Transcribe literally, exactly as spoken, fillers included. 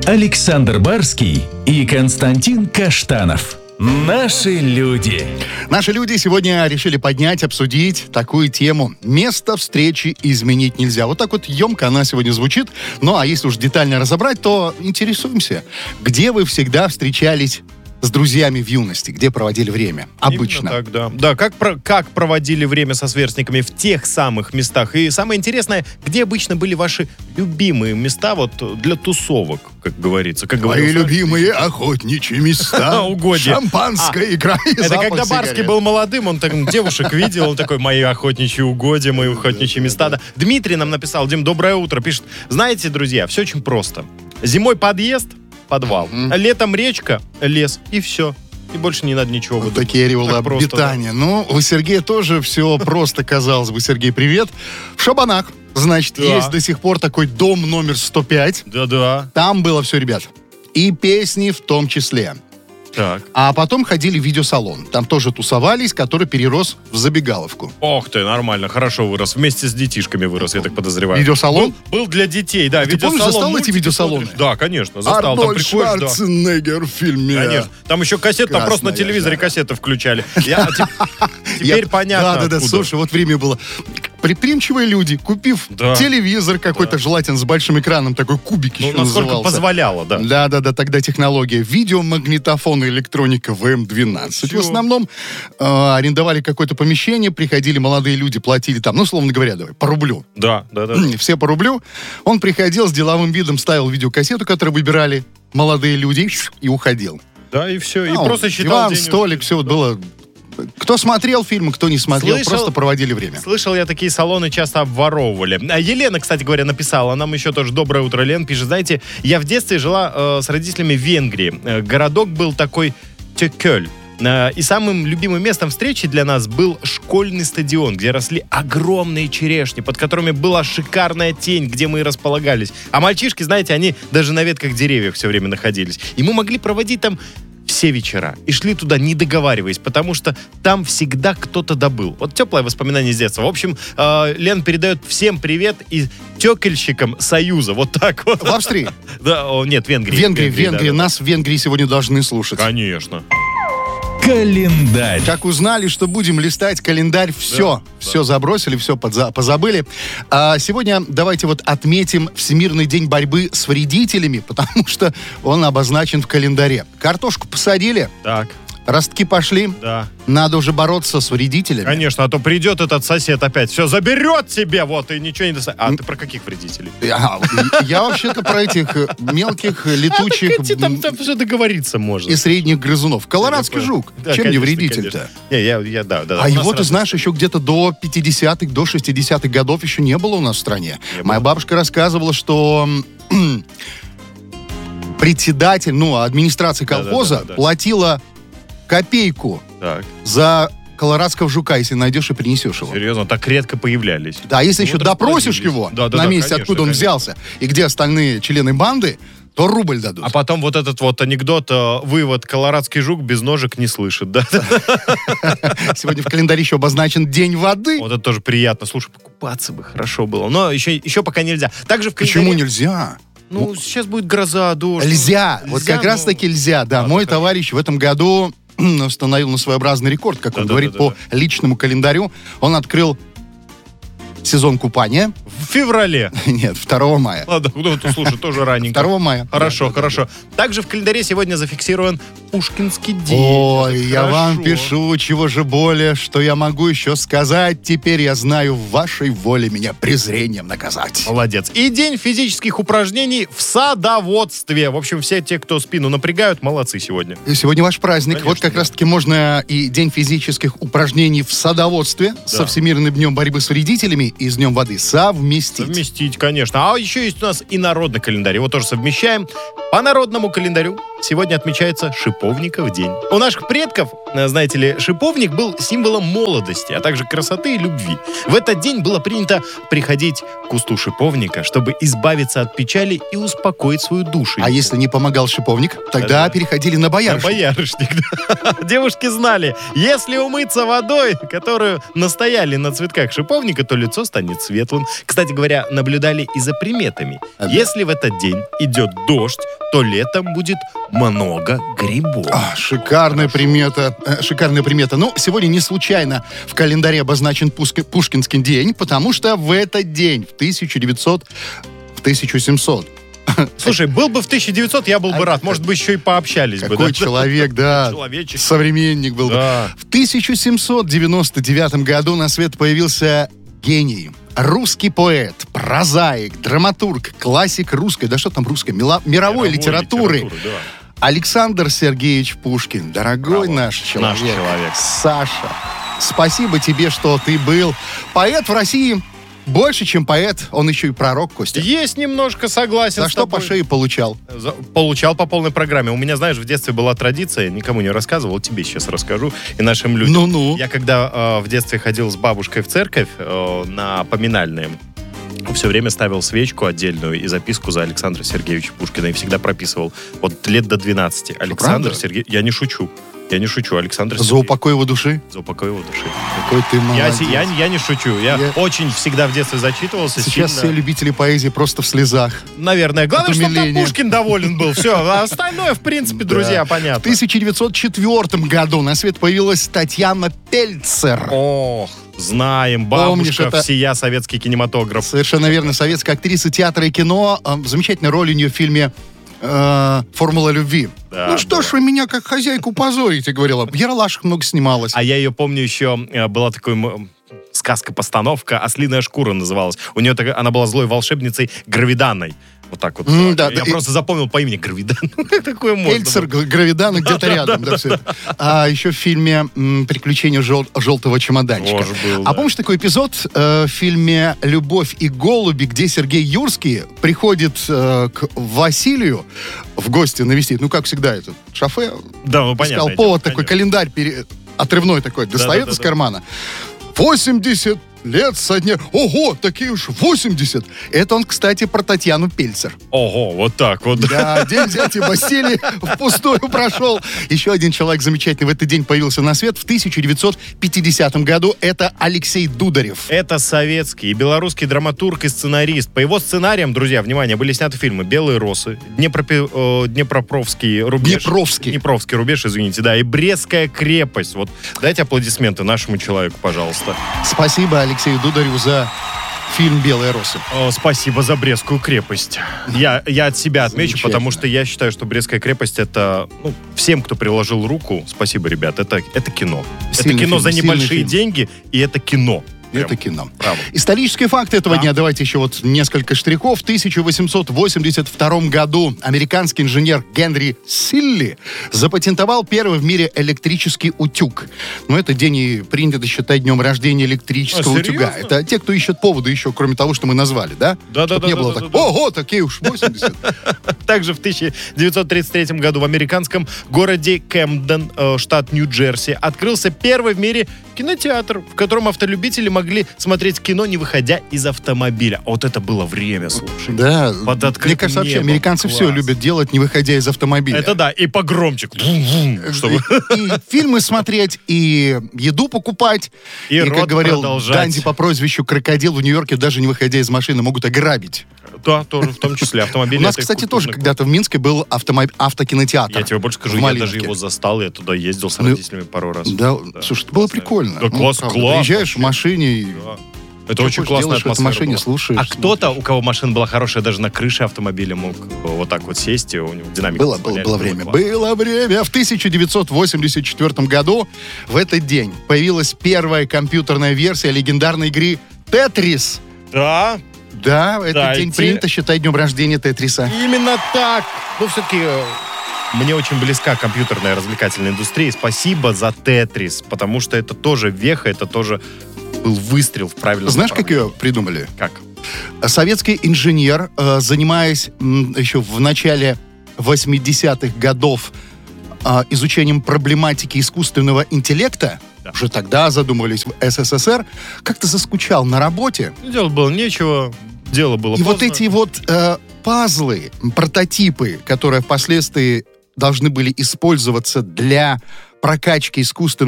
Александр Барский и Константин Каштанов. Наши люди. Наши люди сегодня решили поднять, обсудить такую тему. Место встречи изменить нельзя. Вот так вот емко она сегодня звучит. Ну, а если уж детально разобрать, то интересуемся. Где вы всегда встречались с друзьями в юности? Где проводили время? Обычно. Именно так, да. Да, как, про, как проводили время со сверстниками в тех самых местах. И самое интересное, где обычно были ваши любимые места вот для тусовок, как говорится. Как Мои любимые охотничьи места. Угодья. Шампанское, игра и Это запах когда Барский сигарет. был молодым, он так девушек видел, он такой: мои охотничьи угодья, мои охотничьи места. Да. Дмитрий нам написал: Дим, доброе утро. Пишет: знаете, друзья, все очень просто. Зимой подъезд, подвал. Мгм. Летом речка, лес, и все. И больше не надо ничего Вот выдумывать. такие ореолы Так просто, обитания. Ну, у Сергея тоже все просто, казалось бы. Сергей, привет. В Шабанах, значит, Да. есть до сих пор такой дом номер сто пять. Да-да. Там было все, ребят. И песни в том числе. Так. А потом ходили в видеосалон. Там тоже тусовались, который перерос в забегаловку. Ох ты, нормально, хорошо вырос. Вместе с детишками вырос, я так подозреваю. Видеосалон? Был, был для детей, да. А ты помнишь, видеосалон, застал эти мультики видеосалоны? смотришь? Да, конечно, застал. Там Арнольд приходишь, да. Шварценеггер в фильме. Конечно. Там еще кассеты, там просто на Красная телевизоре жара. кассеты включали. Я- а те- Теперь Я- понятно. Да, да, да, откуда. слушай, вот время было. Предприимчивые люди, купив Да. телевизор какой-то, желательно с большим экраном, такой кубик Ну, еще насколько назывался. позволяло, да. Да, да, да, тогда технология. Видеомагнитофон и электроника вэ эм двенадцать. Всё. В основном э, арендовали какое-то помещение, приходили молодые люди, платили там, ну, словно говоря, давай, по рублю. Да, да, да. Все по рублю. Он приходил с деловым видом, ставил видеокассету, которую выбирали молодые люди, и уходил. Да, и все. И Ну, просто считал диван, денежки. столик, все вот было. Кто смотрел фильмы, кто не смотрел, Слышал- просто проводили время. Слышал, я такие салоны часто обворовывали. А Елена, кстати говоря, написала нам еще тоже: доброе утро, Лен. Пишет: знаете, я в детстве жила э, с родителями в Венгрии. Э, городок был такой Тёкёль. Э, И самым любимым местом встречи для нас был школьный стадион, где росли огромные черешни, под которыми была шикарная тень, где мы и располагались. А мальчишки, знаете, они даже на ветках деревьев все время находились. И мы могли проводить там все вечера. И шли туда, не договариваясь, потому что там всегда кто-то добыл. Вот теплое воспоминание с детства. В общем, э, Лен передает всем привет и тёкельщикам Союза. Вот так вот. В Австрии. Да, о, нет, В Венгрии. Венгрии, в да, Венгрии. да, да. Нас в Венгрии сегодня должны слушать. Конечно. Календарь. Как узнали, что будем листать календарь, все, Да, все забросили, все подза- позабыли. А сегодня давайте вот отметим Всемирный день борьбы с вредителями, потому что он обозначен в календаре. Картошку посадили, Так, ростки пошли, да. надо уже бороться с вредителями. Конечно, а то придет этот сосед опять, все, заберет тебе, вот, и ничего не достает. А ты про каких вредителей? Я, я вообще-то про этих э, мелких, э, А летучих так эти там, там все договориться можно. и средних грызунов. Колорадский Я жук. понял. Да, Чем не конечно, вредитель-то? конечно. Не, я, я, да, да. А у нас его, ты раз- знаешь, еще где-то до пятидесятых, до шестидесятых годов еще не было у нас в стране. Не Моя было. бабушка рассказывала, что м, председатель, ну, администрация колхоза Да-да-да-да. платила копейку Так, за колорадского жука, если найдешь и принесешь его. серьезно, так редко появлялись. Да, если Ну, еще вот допросишь расплодились. его Да, да, на да, месте, конечно, откуда он конечно. взялся, и где остальные члены банды, то рубль дадут. А потом вот этот вот анекдот, э, вывод: колорадский жук без ножек не слышит, да? Сегодня в календаре еще обозначен День воды. Вот это тоже приятно. Слушай, покупаться бы хорошо было. Но еще, еще пока нельзя. Также в календаре... Почему нельзя? Ну, сейчас будет гроза, дождь. Нельзя. Ну, Вот нельзя, как раз ну. таки нельзя. Да, Ладно, мой хорошо. товарищ в этом году установил на своеобразный рекорд, как он Да-да-да-да-да. говорит, по личному календарю. Он открыл сезон купания. В феврале. Нет, второго мая. Ладно, ну, это, слушай, тоже раненько. второго мая. Хорошо, хорошо. Также в календаре сегодня зафиксирован Пушкинский день. Ой, я Хорошо. вам пишу, чего же более, что я могу еще сказать. Теперь я знаю, в вашей воле меня презрением наказать. Молодец. И день физических упражнений в садоводстве. В общем, все те, кто спину напрягают, молодцы сегодня. И сегодня ваш праздник. Конечно, вот как да. раз-таки можно и День физических упражнений в садоводстве со Всемирным днем борьбы с вредителями и с Днем воды совместить. Совместить, конечно. А еще есть у нас и народный календарь. Его тоже совмещаем. По народному календарю сегодня отмечается Шиповников день. У наших предков, знаете ли, шиповник был символом молодости, а также красоты и любви. В этот день было принято приходить к кусту шиповника, чтобы избавиться от печали и успокоить свою душу. А если не помогал шиповник, тогда Да. переходили на На боярышник. боярышник, да. Девушки знали, если умыться водой, которую настояли на цветках шиповника, то лицо станет светлым. Кстати говоря, наблюдали и за приметами. Ага. Если в этот день идет дождь, то летом будет много грибов. А, шикарная примета. э, Шикарная примета. Ну, сегодня не случайно в календаре обозначен Пуск- Пушкинский день, потому что в этот день, в тысяча девятьсот, в тысяча семьсот. Слушай, был бы в тысяча девятьсот, я был бы А, рад. Может быть, еще и пообщались бы. Какой да? человек, да. Человечек. Современник был бы. Да. В тысяча семьсот девяносто девятом году на свет появился гений. Русский поэт, прозаик, драматург, классик русской, да что там русской, мила- мировой, Мировой литературы. литературы, да. Александр Сергеевич Пушкин, дорогой Браво. наш человек. Наш человек. Саша, спасибо тебе, что ты был. Поэт в России больше, чем поэт, он еще и пророк, Костя. Есть немножко согласен За с что тобой. по шее получал? За- Получал по полной программе. У меня, знаешь, в детстве была традиция, никому не рассказывал, тебе сейчас расскажу и нашим людям. Ну-ну. Я когда э, в детстве ходил с бабушкой в церковь э, на поминальные, все время ставил свечку отдельную и записку за Александра Сергеевича Пушкина и всегда прописывал. Вот лет до двенадцати. Александр правда? Сергеевич... Я не шучу. Я не шучу. Александр За Сергеевич. упокой его души? За упокой его души. Какой ты Я, молодец. си- я, я не шучу. Я, Я- очень всегда в детстве зачитывался. Сейчас сильно. все любители поэзии просто в слезах. Наверное. Главное, От чтобы там умиления. Пушкин доволен был. Все. А остальное, в принципе, друзья, В понятно. тысяча девятьсот четвёртом году на свет появилась Татьяна Пельцер. Ох, знаем, Помнишь, бабушка, это- всея советский кинематограф. Совершенно верно. Советская актриса театра и кино. Э, Замечательная роль у нее в фильме э, «Формула любви». Да, ну что да. ж вы меня как хозяйку позорите, говорила. В Ералашах много снималась. А я ее помню еще, э, была такой м, сказка-постановка, «Ослиная шкура» называлась. У нее такая, она была злой волшебницей Гравиданной. Вот так вот. М, да, я да, и- просто запомнил по имени Гравидан. Как такое можно? Пельцер, было? Г- Гравидана где-то рядом. да, всё это. А еще в фильме м, «Приключения жел- желтого чемоданчика». Тоже был, А да. помнишь такой эпизод э, в фильме «Любовь и голуби», где Сергей Юрский приходит э, к Василию в гости навестить? Ну, как всегда, этот шофе Да, ну искал понятно. повод такой, календарь пере- отрывной такой, достает да, из да. кармана. восемьдесят лет со дня. Ого, такие уж восемьдесят. Это он, кстати, про Татьяну Пельцер. Ого, вот так вот. Да, день взятия Бастилии впустую прошел. Еще один человек замечательный в этот день появился на свет в тысяча девятьсот пятидесятом году. Это Алексей Дударев. Это советский и белорусский драматург и сценарист. По его сценариям, друзья, внимание, были сняты фильмы «Белые росы», Днепропе- э, «Днепропетровский рубеж». Днепровский. Днепровский рубеж, извините, да, и «Брестская крепость». Вот дайте аплодисменты нашему человеку, пожалуйста. Спасибо Алексею Дудареву за фильм «Белые росы». О, спасибо за Брестскую крепость. Я, я от себя отмечу, Замечательно. потому что я считаю, что Брестская крепость — это... Ну, всем, кто приложил руку, спасибо, ребят, это, это кино. Сильный это кино фильм, за сильный небольшие фильм. деньги, и это кино. Прям. Это кино. Браво. Исторические факты этого Да. дня. Давайте еще вот несколько штрихов. В тысяча восемьсот восемьдесят втором году американский инженер Генри Силли запатентовал первый в мире электрический утюг. Но этот день и принято считать днем рождения электрического А, утюга. серьезно? Это те, кто ищет поводы еще, кроме того, что мы назвали, да? Да-да-да, Чтоб не было да-да-да, так, да. ого, такие уж восемьдесят. Также в тысяча девятьсот тридцать третьем году в американском городе Кэмден, э, штат Нью-Джерси, открылся первый в мире кинотеатр, в котором автолюбители могли смотреть кино, не выходя из автомобиля. Вот это было время, слушай. Да, Под открытым мне кажется, вообще небом. американцы все Класс. любят делать, не выходя из автомобиля. Это да, и погромче. Вум-вум, чтобы... И, и фильмы смотреть, и еду покупать. И И, рот как говорил продолжать. Данди по прозвищу Крокодил, в Нью-Йорке, даже не выходя из машины, могут ограбить. Да, тоже, в том числе автомобиль. У нас, это кстати, культурный тоже когда-то в Минске был автомо- автокинотеатр. Я тебе больше скажу, в я Малиновке. даже его застал, я туда ездил с Ну, родителями пару раз. Да, слушай, это было классно. прикольно. Да, Ну, класс, правда, класс Приезжаешь в вообще. машине и... Да. Это Что очень хочешь, классная делаешь в этой атмосфера машине, была. слушаешь, А кто-то, у кого машина была хорошая, даже на крыше автомобиля мог э, вот так вот сесть, и у него динамик Было, было, позволяет, было время. классно. Было время. В тысяча девятьсот восемьдесят четвёртом году в этот день появилась первая компьютерная версия легендарной игры «Тетрис». Да, Да, этот Дайте. день принято считать днем рождения «Тетриса». именно так. Ну, все-таки э, мне очень близка компьютерная развлекательная индустрия. Спасибо за Тетрис, потому что это тоже веха, это тоже был выстрел в правильном Знаешь, как направлении. ее придумали? Как? Советский инженер, э, занимаясь м, еще в начале восьмидесятых годов а, изучением проблематики искусственного интеллекта, Да. уже тогда задумывались в СССР, как-то заскучал на работе. Делать было нечего, дело было И поздно. вот эти вот э, пазлы, прототипы, которые впоследствии должны были использоваться для прокачки искусственного